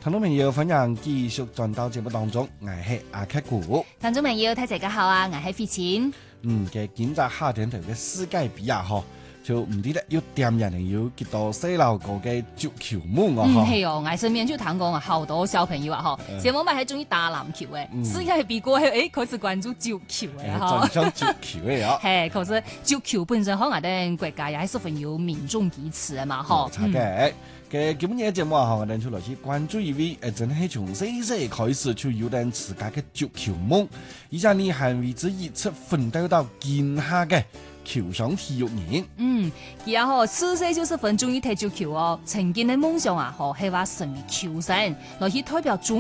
聽眾朋友，歡迎繼續轉到節目當中，我係阿克古。 聽眾朋友，大家好啊，我係費錢。 嘅今集夏天頭嘅世界杯啊，嗬，就唔知咧要點人嚟要見到細路哥嘅足球夢啊，嗬。 係哦，我身邊就談過好多小朋友啊，嗬，小我咪係中意打籃球嘅，世界杯過後，開始關注足球嘅， 嗬。轉向足球嘅啊。 係，可是足球本身可能我哋國家也係十分有民眾支持嘅嘛，嗬。 冇錯嘅。嘅今日嘅節目啊，我哋出來去關注一位真係從細細開始就有點自家嘅足球夢，而且呢係為之一直奮鬥到今下嘅球上體育人。 然後自細就是很中意踢足球哦，曾經嘅夢想啊，係話成為球星，來去代表中